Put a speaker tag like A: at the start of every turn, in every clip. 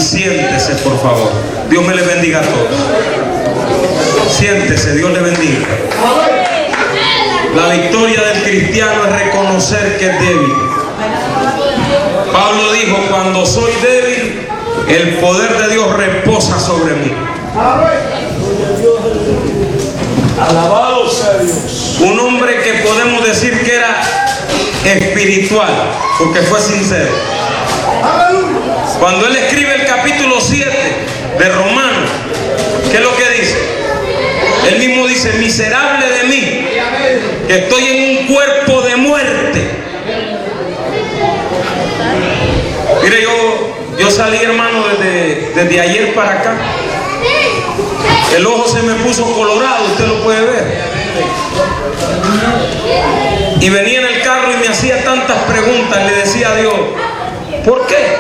A: Siéntese, por favor. Dios me le bendiga a todos. Siéntese, Dios le bendiga. La victoria del cristiano es reconocer que es débil. Pablo dijo: cuando soy débil, el poder de Dios reposa sobre mí.
B: Alabado sea Dios.
A: Un hombre que podemos decir que era espiritual, porque fue sincero. Cuando él escribe el capítulo 7 de Romanos, ¿qué es lo que dice? Él mismo dice: miserable de mí, que estoy en un cuerpo de muerte. Mire, yo salí, hermano, desde ayer para acá. El ojo se me puso colorado, usted lo puede ver. Y venía en el carro y me hacía tantas preguntas. Le decía a Dios: ¿por qué?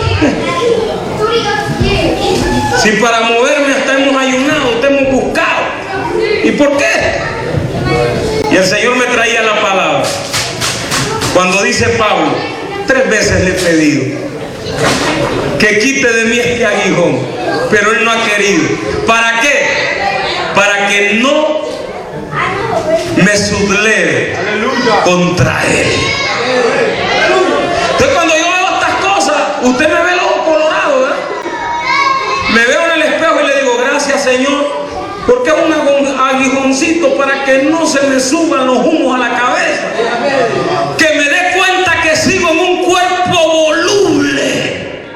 A: Si para moverme hasta hemos ayunado, te hemos buscado. ¿Y por qué? Y el Señor me traía la palabra. Cuando dice Pablo: 3 veces le he pedido que quite de mí este aguijón, pero Él no ha querido. ¿Para qué? Para que no me subleve contra Él. Entonces, cuando yo veo estas cosas, usted me ve el ojo colorado, ¿verdad? Me veo en el espejo y le digo: gracias, Señor, porque es un aguijoncito para que no se me suban los humos a la cabeza. Que me dé cuenta que sigo en un cuerpo voluble.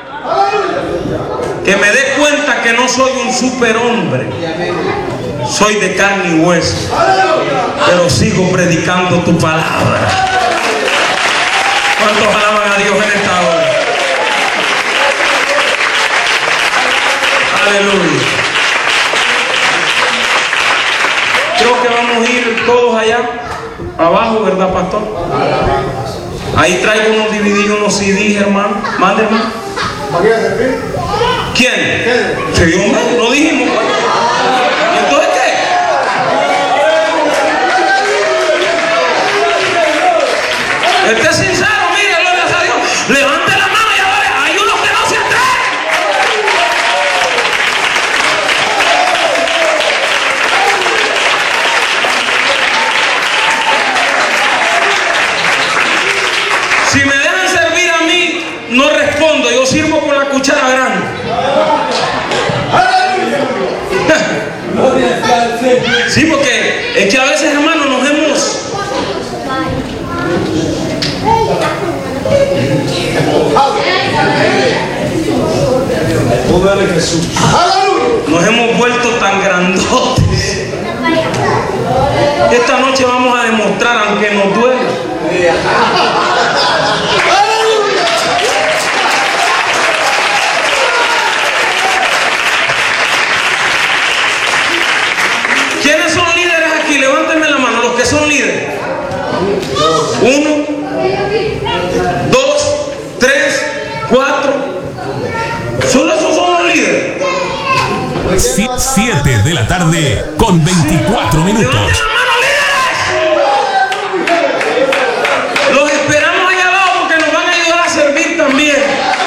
A: Que me dé cuenta que no soy un superhombre. Soy de carne y hueso, pero sigo predicando tu palabra. ¿Cuántos alaban a Dios en esta hora? Aleluya. Creo que vamos a ir todos allá abajo, ¿verdad, pastor? Ahí traigo unos DVD y unos CDs, hermano. Mándenme. ¿Quién? Sí, hombre, lo dijimos. ¿Y entonces qué? Este es sincero, mire, gloria a Dios. Levante la mano y ahora hay unos que no se atreven. Si me dejan servir a mí, no respondo. Yo sirvo con la cuchara grande. Sí, porque es que a veces, hermanos, nos hemos vuelto tan grandotes. Esta noche vamos a demostrar, aunque nos duele. ¿Quiénes son líderes aquí? Levántenme la mano, los que son líderes. 1, 2, 3, 4. Solo esos son los líderes.
C: 7 de la tarde con 24 minutos.
A: Levanten la mano, líderes. Los esperamos allá abajo porque nos van a ayudar a servir también.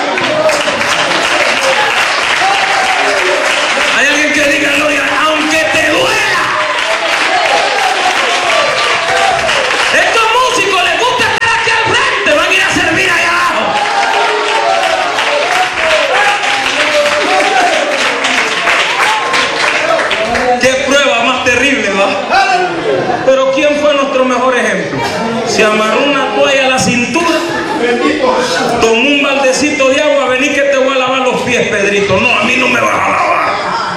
A: Hay alguien que diga gloria, aunque te duela. Estos músicos les gusta estar aquí al frente, van a ir a servir allá abajo. Qué prueba más terrible, ¿va? Pero ¿quién fue nuestro mejor ejemplo? Se amarró una toalla a la cintura, tomó un baldecito de agua: vení que te voy a lavar los pies, Pedrito. No, a mí no me vas a lavar.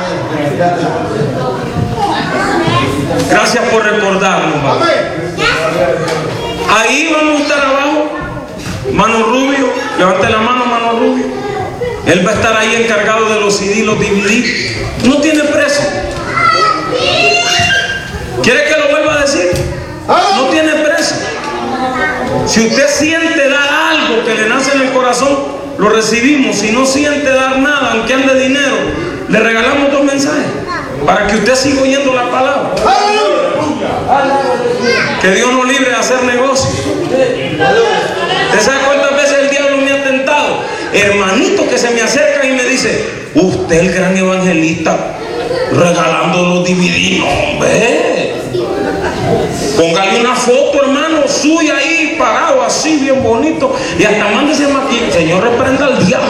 A: Gracias por recordarnos, ¿va? Ahí vamos a estar abajo. Mano Rubio, levante la mano, Mano Rubio. Él va a estar ahí encargado de los CD, los DVD. No tiene precio. ¿Quiere que lo vuelva a decir? No tiene precio. Si usted siente dar algo que le nace en el corazón, lo recibimos. Si no siente dar nada, aunque ande dinero, le regalamos 2 mensajes para que usted siga oyendo la palabra. Que Dios nos libre de hacer negocios. ¿Usted sabe cuántas veces el diablo me ha tentado? Hermanitos que se me acercan y me dicen: Usted, el gran evangelista, regalando los DVD, no, hombre. Póngale una foto, hermano, suya ahí, parado así, bien bonito. Y hasta mándese maquillaje. Señor, reprenda al diablo.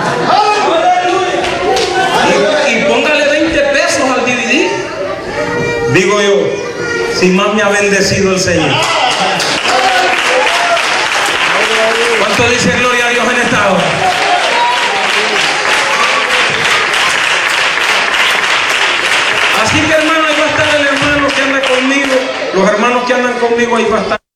A: Y póngale 20 pesos al DVD. Digo yo, si más me ha bendecido el Señor. ¿Cuánto dice gloria a Dios en esta hora? Así que, hermano, ahí va a estar el hermano que anda conmigo. Los hermanos que andan conmigo ahí va a estar.